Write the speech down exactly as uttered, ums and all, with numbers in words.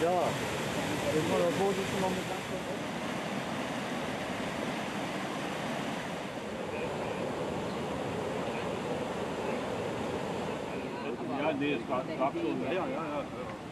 Ja, den wir da vorsitzen noch mit Ja, nee, es gab, gab schon. Ja, ja, ja. ja.